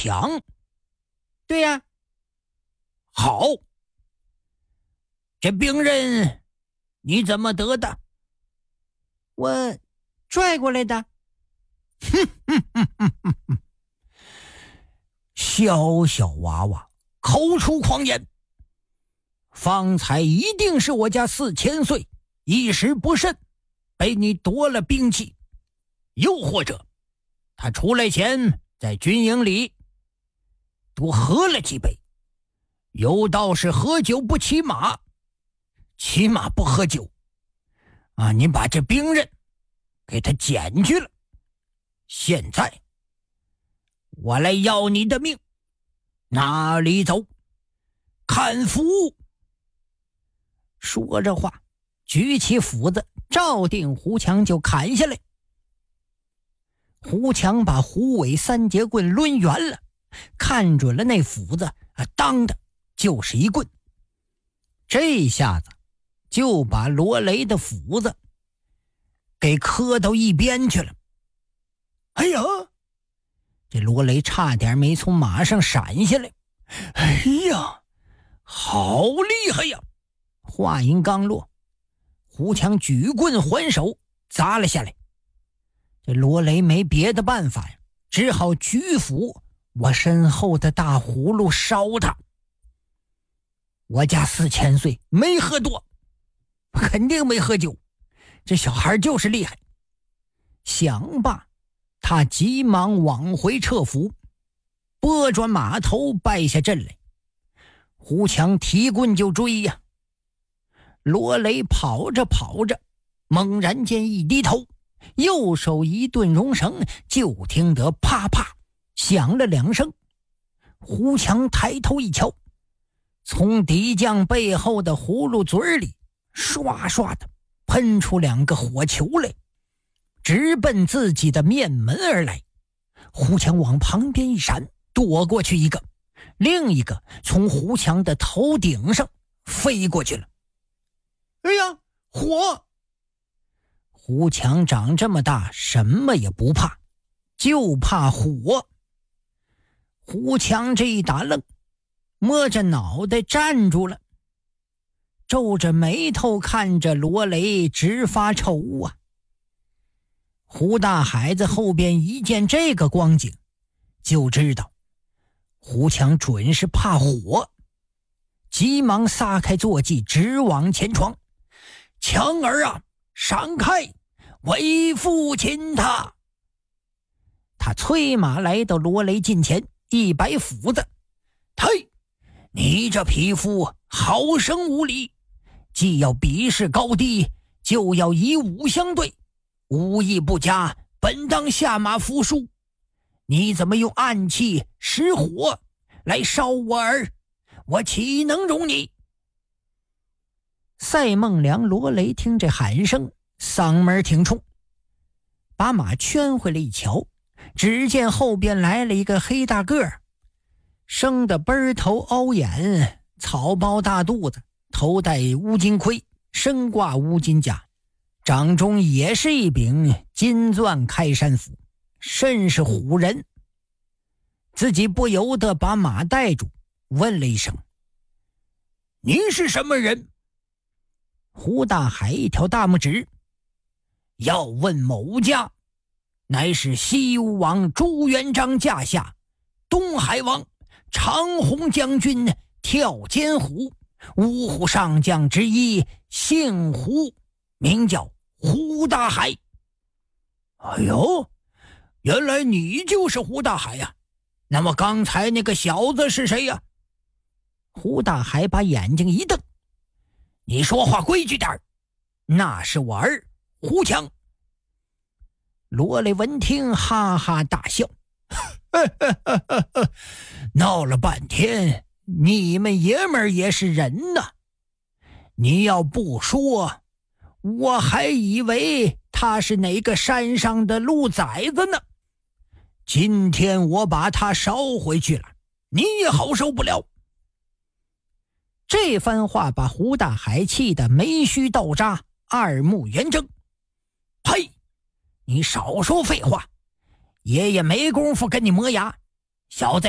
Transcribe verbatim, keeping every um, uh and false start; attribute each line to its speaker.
Speaker 1: 抢？
Speaker 2: 对呀。
Speaker 1: 好，这病人你怎么得的？
Speaker 2: 我拽过来的。
Speaker 1: 哼哼哼哼哼哼！小小娃娃口出狂言，方才一定是我家四千岁一时不慎被你夺了兵器，又或者他出来前在军营里多喝了几杯。有道是喝酒不骑马，骑马不喝酒啊！你把这病人给他捡去了，现在我来要你的命，哪里走？看斧！说着话，举起斧子，照定胡强就砍下来。胡强把虎尾三节棍抡圆了，看准了那斧子，啊，当的就是一棍。这下子就把罗雷的斧子给磕到一边去了。哎呀！这罗雷差点没从马上闪下来。哎呀，好厉害呀！话音刚落，胡强举棍还手砸了下来。这罗雷没别的办法呀，只好举斧我身后的大葫芦烧他。我家四千岁没喝多，肯定没喝酒，这小孩就是厉害。想罢，他急忙往回撤斧，拨转马头败下阵来。胡强提棍就追呀。罗雷跑着跑着，猛然间一低头，右手一顿绒绳，就听得啪啪响了两声。胡强抬头一瞧，从敌将背后的葫芦嘴里唰唰的喷出两个火球来，直奔自己的面门而来。胡强往旁边一闪，躲过去一个，另一个从胡强的头顶上飞过去了。
Speaker 2: 哎呀，火！
Speaker 1: 胡强长这么大，什么也不怕，就怕火。胡强这一打愣，摸着脑袋站住了，皱着眉头看着罗雷直发愁啊。胡大海在后边一见这个光景，就知道胡强准是怕火，急忙撒开坐骑，直往前闯。强儿啊，闪开，为父亲他！他催马来到罗雷近前，一摆斧子，嘿，你这匹夫好生无礼，既要比试高低，就要以武相对，武艺不佳，本当下马服输。你怎么用暗器使火来烧我儿？我岂能容你？赛孟良、罗雷听这喊声，嗓门挺冲，把马圈回来一瞧，只见后边来了一个黑大个儿，生的奔头凹眼，草包大肚子，头戴乌金盔，身挂乌金甲，掌中也是一柄金钻开山斧，甚是唬人。自己不由得把马带住，问了一声：您是什么人？胡大海一条大拇指：要问某家，乃是西吴王朱元璋驾下东海王长虹将军跳监虎，五虎上将之一，姓胡，名叫胡大海。哎呦，原来你就是胡大海呀！那么刚才那个小子是谁呀？胡大海把眼睛一瞪：你说话规矩点，那是我儿胡强。罗雷闻听哈哈大笑，闹了半天，你们爷们儿也是人呐！你要不说，我还以为他是哪个山上的鹿崽子呢。今天我把他烧回去了，你也好受不了。这番话把胡大海气得眉须倒扎，二目圆睁。呸！你少说废话，爷爷没工夫跟你磨牙，小子